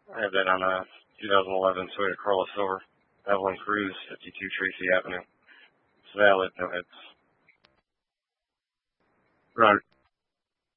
I have that on a 2011 Toyota Corolla Silver, Evelyn Cruz, 52 Tracy Avenue. It's valid, no hits. Right.